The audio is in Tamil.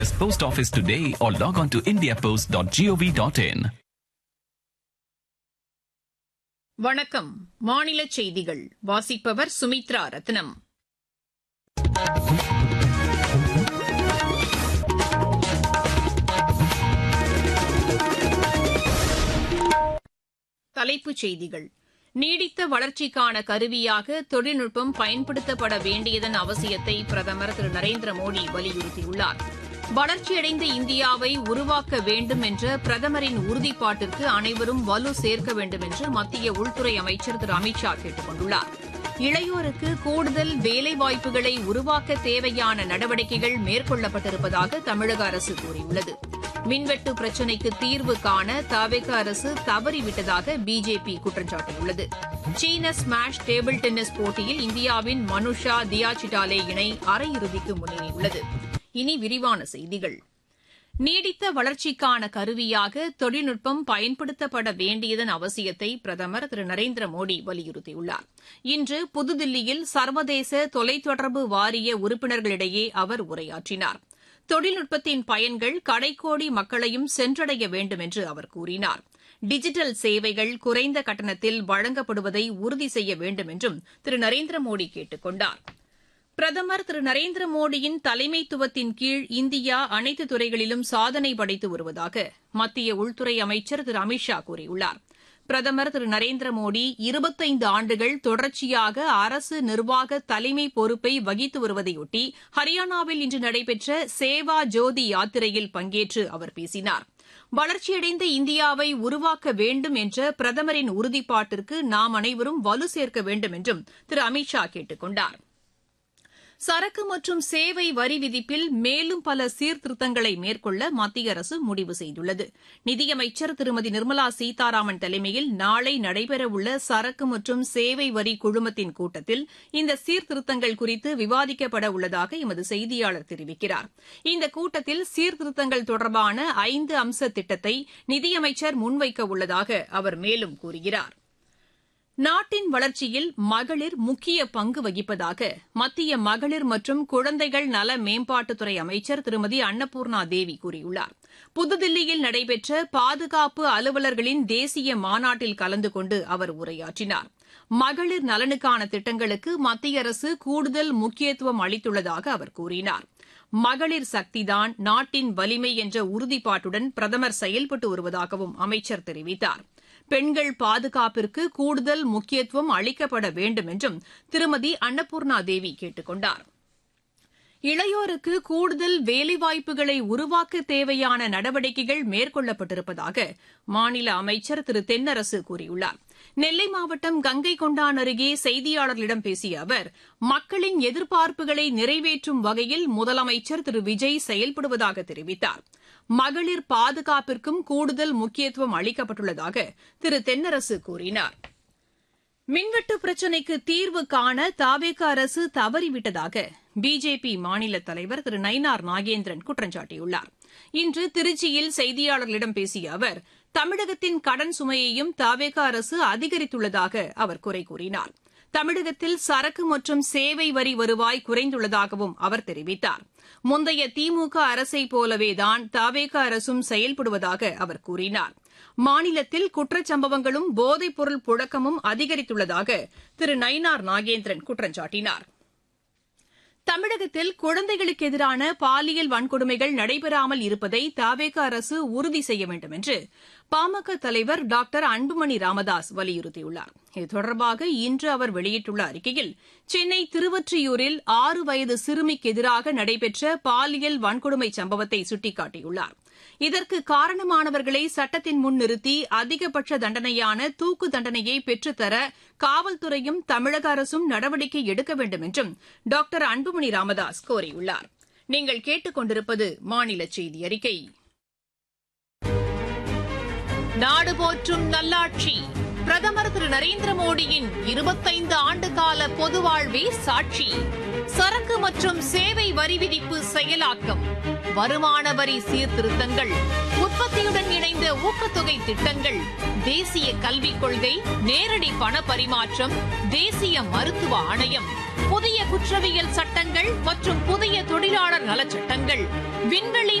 Post Office today or log on to indiapost.gov.in. வணக்கம். மாநில செய்திகள் வாசிப்பவர் சுமித்ரா ரத்னம். தலைப்புச் செய்திகள். நீடித்த வளர்ச்சிக்கான கருவியாக தொழில்நுட்பம் பயன்படுத்தப்பட வேண்டியதன் அவசியத்தை பிரதமர் திரு நரேந்திர மோடி வலியுறுத்தியுள்ளார். வளர்ச்சியடைந்த இந்தியாவை உருவாக்க வேண்டும் என்ற பிரதமரின் உறுதிப்பாட்டிற்கு அனைவரும் வலு சேர்க்க வேண்டும் என்று மத்திய உள்துறை அமைச்சர் திரு அமித் ஷா கேட்டுக் கொண்டுள்ளார். இளையோருக்கு கூடுதல் வேலைவாய்ப்புகளை உருவாக்க தேவையான நடவடிக்கைகள் மேற்கொள்ளப்பட்டிருப்பதாக தமிழக அரசு கூறியுள்ளது. மின்வெட்டு பிரச்சினைக்கு தீர்வு காண தவேக அரசு தவறிவிட்டதாக பிஜேபி குற்றம் சாட்டியுள்ளது. சீன ஸ்மாஷ் டேபிள் டென்னிஸ் போட்டியில் இந்தியாவின் மனுஷா தியாசிட்டாலே இணை அரையிறுதிக்கு முன்னேறியுள்ளது. இனி விரிவான செய்திகள். நீடித்த வளர்ச்சிக்கான கருவியாக தொழில்நுட்பம் பயன்படுத்தப்பட வேண்டியதன் அவசியத்தை பிரதமர் திரு நரேந்திர மோடி வலியுறுத்தியுள்ளார். இன்று புதுதில்லியில் சர்வதேச தொலைத்தொடர்பு வாரிய உறுப்பினர்களிடையே அவர் உரையாற்றினார். தொழில்நுட்பத்தின் பயன்கள் கடைக்கோடி மக்களையும் சென்றடைய வேண்டும் என்று அவர் கூறினார். டிஜிட்டல் சேவைகள் குறைந்த கட்டணத்தில் வழங்கப்படுவதை உறுதி செய்ய வேண்டும் என்றும் திரு நரேந்திர மோடி கேட்டுக் கொண்டார். பிரதமர் திரு நரேந்திர மோடியின் தலைமைத்துவத்தின் கீழ் இந்தியா அனைத்து துறைகளிலும் சாதனை படைத்து வருவதாக மத்திய உள்துறை அமைச்சர் திரு அமித் ஷா கூறியுள்ளார். பிரதமர் திரு நரேந்திர மோடி 25 ஆண்டுகள் தொடர்ச்சியாக அரசு நிர்வாக தலைமை பொறுப்பை வகித்து வருவதையொட்டி ஹரியானாவில் இன்று நடைபெற்ற சேவா ஜோதி யாத்திரையில் பங்கேற்று அவர் பேசினார். வளர்ச்சியடைந்த இந்தியாவை உருவாக்க வேண்டும் என்ற பிரதமரின் உறுதிப்பாட்டிற்கு நாம் அனைவரும் வலு சேர்க்க வேண்டும் என்றும் திரு அமித் ஷா கேட்டுக் கொண்டார். சரக்கு மற்றும் சேவை வரி விதிப்பில் மேலும் பல சீர்திருத்தங்களை மேற்கொள்ள மத்திய அரசு முடிவு செய்துள்ளது. நிதியமைச்சர் திருமதி நிர்மலா சீதாராமன் தலைமையில் நாளை நடைபெறவுள்ள சரக்கு மற்றும் சேவை வரி குழுமத்தின் கூட்டத்தில் இந்த சீர்திருத்தங்கள் குறித்து விவாதிக்கப்பட உள்ளதாக எமது செய்தியாளர் தெரிவிக்கிறார். இந்த கூட்டத்தில் சீர்திருத்தங்கள் தொடர்பான 5 அம்ச திட்டத்தை நிதியமைச்சர் முன்வைக்க உள்ளதாக அவர் மேலும் கூறுகிறார். நாட்டின் வளர்ச்சியில் மகளிர் முக்கிய பங்கு வகிப்பதாக மத்திய மகளிர் மற்றும் குழந்தைகள் நல மேம்பாட்டுத்துறை அமைச்சர் திருமதி அன்னபூர்ணா தேவி கூறியுள்ளார். புதுதில்லியில் நடைபெற்ற பாதுகாப்பு அலுவலர்களின் தேசிய மாநாட்டில் கலந்து கொண்டு அவர் உரையாற்றினார். மகளிர் நலனுக்கான திட்டங்களுக்கு மத்திய அரசு கூடுதல் முக்கியத்துவம் அளித்துள்ளதாக அவர் கூறினார். மகளிர் சக்திதான் நாட்டின் வலிமை என்ற உறுதிப்பாட்டுடன் பிரதமர் செயல்பட்டு வருவதாகவும் அமைச்சர் தெரிவித்தார். பெண்கள் பாதுகாப்பிற்கு கூடுதல் முக்கியத்துவம் அளிக்கப்பட வேண்டும் என்றும் திருமதி அன்னபூர்ணா தேவி கேட்டுக் கொண்டார். இளையோருக்கு கூடுதல் வேலைவாய்ப்புகளை உருவாக்க தேவையான நடவடிக்கைகள் மேற்கொள்ளப்பட்டிருப்பதாக மாநில அமைச்சர் திரு தென்னரசு கூறியுள்ளார். நெல்லை மாவட்டம் கங்கை கொண்டான் அருகே செய்தியாளர்களிடம் பேசிய அவர், மக்களின் எதிர்பார்ப்புகளை நிறைவேற்றும் வகையில் முதலமைச்சர் திரு விஜய் செயல்படுவதாக தெரிவித்தார். மகளிர் பாதுகாப்பிற்கும் கூடுதல் முக்கியத்துவம் அளிக்கப்பட்டுள்ளதாக திரு தென்னரசு கூறினார். மின்வெட்டு பிரச்சினைக்கு தீர்வு காண தவேக அரசு தவறிவிட்டதாக பிஜேபி மாநில தலைவர் திரு நயினார் நாகேந்திரன் குற்றம் சாட்டியுள்ளார். இன்று திருச்சியில் செய்தியாளர்களிடம் பேசிய அவர், தமிழகத்தின் கடன் சுமையையும் தவேக அரசு அதிகரித்துள்ளதாக அவர் குறை கூறினார். தமிழகத்தில் சரக்கு மற்றும் சேவை வரி வருவாய் குறைந்துள்ளதாகவும் அவர் தெரிவித்தார். முந்தைய திமுக அரசைப் போலவேதான் தவேக அரசும் செயல்படுவதாக அவர் கூறினார். மாநிலத்தில் குற்றச்சம்பவங்களும் போதைப்பொருள் புழக்கமும் அதிகரித்துள்ளதாக திரு நயினார் நாகேந்திரன் குற்றம் சாட்டினார். தமிழகத்தில் குழந்தைகளுக்கு எதிரான பாலியல் வன்கொடுமைகள் நடைபெறாமல் இருப்பதை தவேக அரசு உறுதி செய்ய வேண்டும் என்று பாமக தலைவர் டாக்டர் அன்புமணி ராமதாஸ் வலியுறுத்தியுள்ளார். இது தொடர்பாக இன்று அவர் வெளியிட்டுள்ள அறிக்கையில், சென்னை திருவொற்றியூரில் 6 வயது சிறுமிக்கு எதிராக நடைபெற்ற பாலியல் வன்கொடுமை சம்பவத்தை சுட்டிக்காட்டியுள்ளார். இதற்கு காரணமானவர்களை சட்டத்தின் முன் நிறுத்தி அதிகபட்ச தண்டனையான தூக்கு தண்டனையை பெற்றுத்தர காவல்துறையும் தமிழக அரசும் நடவடிக்கை எடுக்க வேண்டும் என்றும் டாக்டர் அன்புமணி ராமதாஸ் கோரியுள்ளார். நீங்கள் கேட்டுக் கொண்டிருப்பது மாநில செய்தி அறிக்கை. நாடு போற்றும் நல்லாட்சி பிரதமர் திரு நரேந்திர மோடியின் 25 ஆண்டுகால பொது வாழ்வே சாட்சி. சரக்கு மற்றும் சேவை வரி விதிப்பு செயலாக்கம், வருமான வரி சீர்திருத்தங்கள், உற்பத்தியுடன் இணைந்த ஊக்கத்தொகை திட்டங்கள், தேசிய கல்விக் கொள்கை, நேரடி பண பரிமாற்றம், தேசிய மருத்துவ ஆணையம், புதிய குற்றவியல் சட்டங்கள் மற்றும் புதிய தொழிலாளர் நலச்சட்டங்கள், விண்வெளி